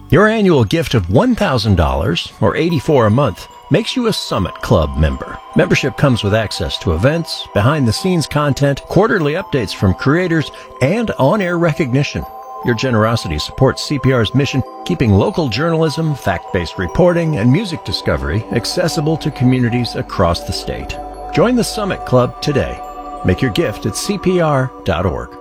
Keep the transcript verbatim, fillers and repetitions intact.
Your annual gift of one thousand dollars, or eighty-four dollars a month, makes you a Summit Club member. Membership comes with access to events, behind-the-scenes content, quarterly updates from creators, and on-air recognition. Your generosity supports C P R's mission, keeping local journalism, fact-based reporting, and music discovery accessible to communities across the state. Join the Summit Club today. Make your gift at C P R dot org.